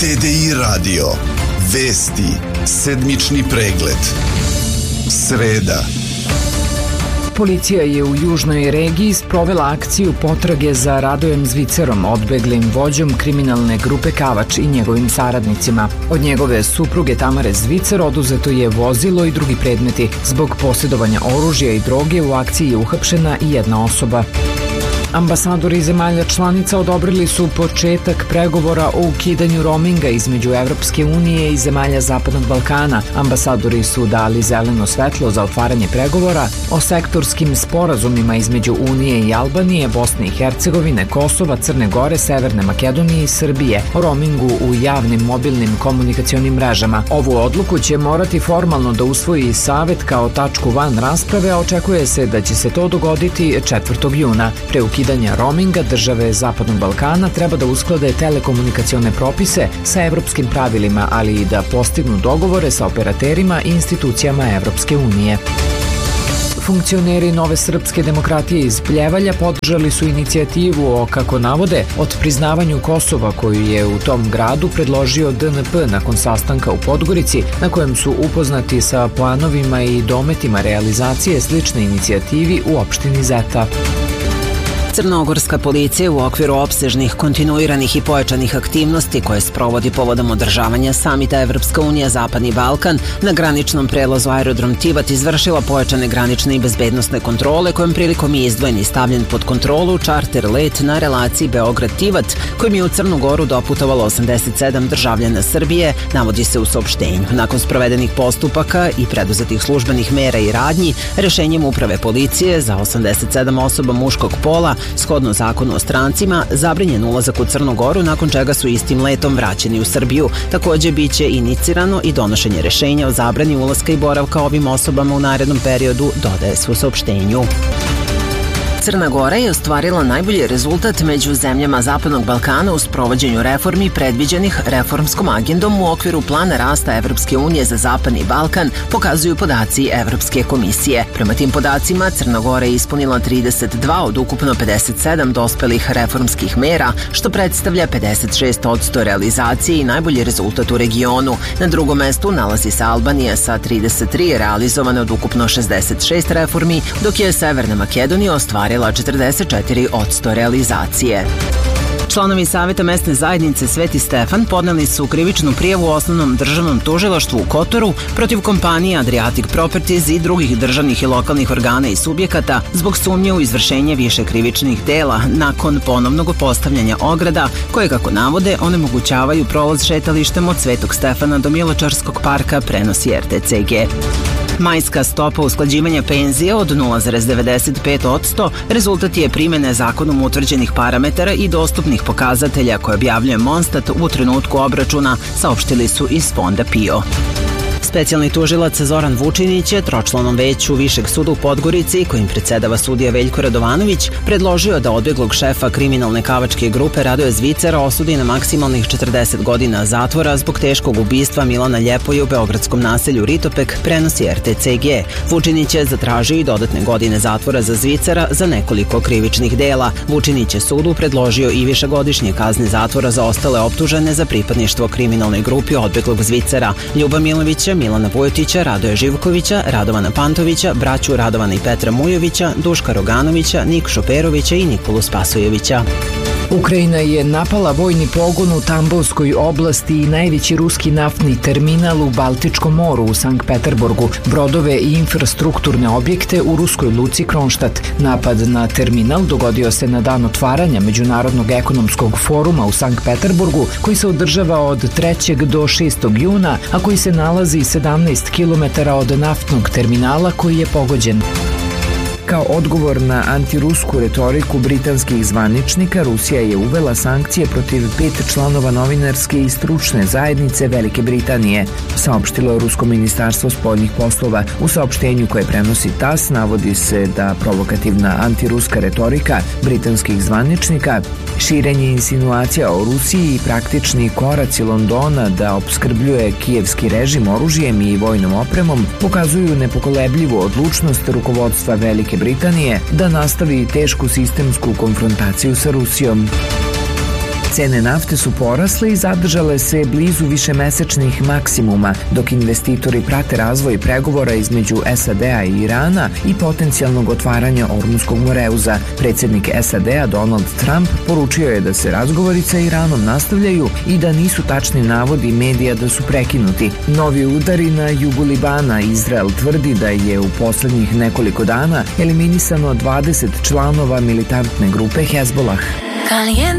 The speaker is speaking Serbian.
TDI radio. Vesti. Sedmični pregled. Sreda. Policija je u južnoj regiji sprovela akciju potrage za Radojem Zvicerom, odbeglim vođom kriminalne grupe Kavač i njegovim saradnicima. Od njegove supruge Tamare Zvicer oduzeto je vozilo i drugi predmeti. Zbog posjedovanja oružja i droge u akciji je uhapšena i jedna osoba. Ambasadori zemalja članica odobrili su početak pregovora o ukidanju roaminga između Evropske unije i zemalja Zapadnog Balkana. Ambasadori su dali zeleno svetlo za otvaranje pregovora o sektorskim sporazumima između Unije i Albanije, Bosne i Hercegovine, Kosova, Crne Gore, Severne Makedonije i Srbije o roamingu u javnim mobilnim komunikacionim mrežama. Ovu odluku će morati formalno da usvoji Savet kao tačku van rasprave, a očekuje se da će se to dogoditi 4. juna. Pre ukidanja roaminga države Zapadnog Balkana treba da usklade telekomunikacione propise sa evropskim pravilima, ali i da postignu dogovore sa operaterima i institucijama Evropske unije. Funkcioneri Nove srpske demokratije iz Pljevalja podržali su inicijativu o, kako navode, otpriznavanju Kosova koju je u tom gradu predložio DNP nakon sastanka u Podgorici, na kojem su upoznati sa planovima i dometima realizacije slične inicijativi u opštini Zeta. Crnogorska policija u okviru opsežnih, kontinuiranih i pojačanih aktivnosti koje sprovodi povodom održavanja samita Evropska unija Zapadni Balkan na graničnom prelazu aerodrom Tivat izvršila pojačane granične i bezbednosne kontrole kojom prilikom je izdvojen i stavljen pod kontrolu čarter let na relaciji Beograd-Tivat kojim je u Crnu Goru doputovalo 87 državljana Srbije, navodi se u saopštenju. Nakon sprovedenih postupaka i preduzetih službenih mera i radnji, rešenjem uprave policije za 87 osoba muškog pola shodno zakonu o strancima, zabranjen ulazak u Crnu Goru, nakon čega su istim letom vraćeni u Srbiju. Takođe, biće inicirano i donošenje rešenja o zabrani ulaska i boravka ovim osobama u narednom periodu, dodaje se u saopštenju. Crna Gora je ostvarila najbolji rezultat među zemljama Zapadnog Balkana u sprovođenju reformi predviđenih reformskom agendom u okviru plana rasta Evropske unije za Zapadni Balkan, pokazuju podaci Evropske komisije. Prema tim podacima, Crna Gora je ispunila 32 od ukupno 57 dospelih reformskih mera, što predstavlja 56% realizacije i najbolji rezultat u regionu. Na drugom mestu nalazi se Albanija sa 33 realizovane od ukupno 66 reformi, dok je Severna Makedonija ostvarila 44% realizacije. Članovi Saveta mesne zajednice Sveti Stefan podneli su krivičnu prijavu u osnovnom državnom tužilaštvu u Kotoru protiv kompanije Adriatic Properties i drugih državnih i lokalnih organa i subjekata zbog sumnje u izvršenje više krivičnih dela nakon ponovnog postavljanja ograda koje, kako navode, onemogućavaju prolaz šetalištem od Svetog Stefana do Miločarskog parka, prenosi RTCG. Majska stopa usklađivanja penzija od 0,95% rezultat je primene zakonom utvrđenih parametara i dostupnih pokazatelja koje objavljuje Monstat u trenutku obračuna, saopštili su iz fonda PIO. Specijalni tužilac Zoran Vučinić je tročlanom veću Višeg suda u Podgorici, kojim predsedava sudija Veljko Radovanović, predložio da odbeglog šefa kriminalne kavačke grupe Radoja Zvicera osudi na maksimalnih 40 godina zatvora zbog teškog ubistva Milana Ljepoje u beogradskom naselju Ritopek, prenosi RTCG. Vučinić je zatražio i dodatne godine zatvora za Zvicera za nekoliko krivičnih dela. Vučinić je sudu predložio i višegodišnje kazne zatvora za ostale optužene za pripadništvo kriminalnoj grupi odbeglog Zvicera, Ljuba Milovića, Milana Vujotića, Radoja Živkovića, Radovana Pantovića, braću Radovana i Petra Mujovića, Duška Roganovića, Nikšu Perovića i Nikolu Spasojevića. Ukrajina je napala vojni pogon u Tambovskoj oblasti i najveći ruski naftni terminal u Baltičkom moru u Sankt Peterburgu, brodove i infrastrukturne objekte u ruskoj luci Kronštat. Napad na terminal dogodio se na dan otvaranja Međunarodnog ekonomskog foruma u Sankt Peterburgu, koji se održava od 3. do 6. juna, a koji se nalazi 17 km od naftnog terminala koji je pogođen. Kao odgovor na antirusku retoriku britanskih zvaničnika, Rusija je uvela sankcije protiv 5 članova novinarske i stručne zajednice Velike Britanije, saopštilo je Rusko ministarstvo spoljnih poslova. U saopštenju koje prenosi TASS navodi se da provokativna antiruska retorika britanskih zvaničnika, širenje insinuacija o Rusiji i praktični koraci Londona da opskrbljuje kijevski režim oružjem i vojnom opremom pokazuju nepokolebljivu odlučnost rukovodstva Velike Britanije da nastavi tešku sistemsku konfrontaciju sa Rusijom. Cene nafte su porasle i zadržale se blizu višemesečnih maksimuma, dok investitori prate razvoj pregovora između SAD-a i Irana i potencijalnog otvaranja Ormuzskog moreuza. Predsjednik SAD-a Donald Trump poručio je da se razgovori sa Iranom nastavljaju i da nisu tačni navodi medija da su prekinuti. Novi udari na jugu Libana. Izrael tvrdi da je u poslednjih nekoliko dana eliminisano 20 članova militantne grupe Hezbollah.